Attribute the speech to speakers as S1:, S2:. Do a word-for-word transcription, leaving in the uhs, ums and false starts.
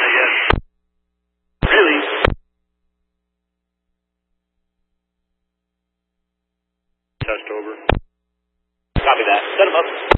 S1: Yes. Really? Test over.
S2: Copy that. Set him up.